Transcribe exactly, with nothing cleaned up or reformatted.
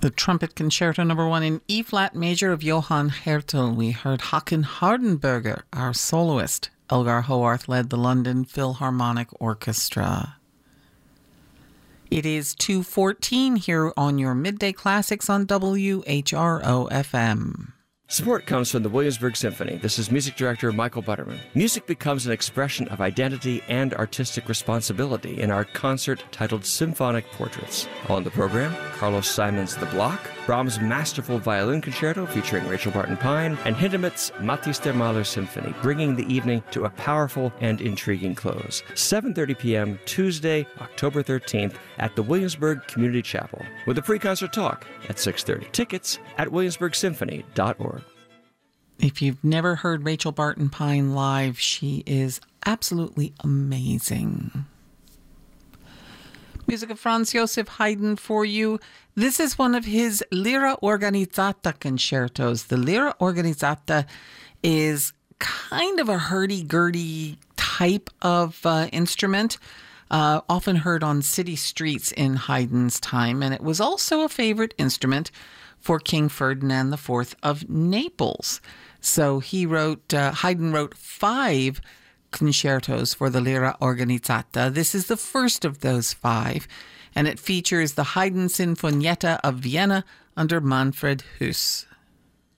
The Trumpet Concerto Number One in E-flat major of Johann Hertel. We heard Håkan Hardenberger, our soloist. Elgar Howarth led the London Philharmonic Orchestra. It is two fourteen here on your Midday Classics on W H R O F M. Support comes from the Williamsburg Symphony. This is music director Michael Butterman. Music becomes an expression of identity and artistic responsibility in our concert titled Symphonic Portraits. On the program, Carlos Simon's The Block, Brahms' masterful violin concerto featuring Rachel Barton Pine, and Hindemith's Mathis der Maler Symphony, bringing the evening to a powerful and intriguing close. seven thirty p.m. Tuesday, October thirteenth at the Williamsburg Community Chapel, with a pre-concert talk at six thirty. Tickets at williamsburg symphony dot org. If you've never heard Rachel Barton Pine live, she is absolutely amazing. Music of Franz Joseph Haydn for you. This is one of his Lira Organizzata concertos. The Lira Organizzata is kind of a hurdy-gurdy type of uh, instrument, uh, often heard on city streets in Haydn's time, and it was also a favorite instrument for King Ferdinand the Fourth of Naples. So he wrote, uh, Haydn wrote five concertos for the Lira Organizzata. This is the first of those five, and it features the Haydn Sinfonietta of Vienna under Manfred Huss.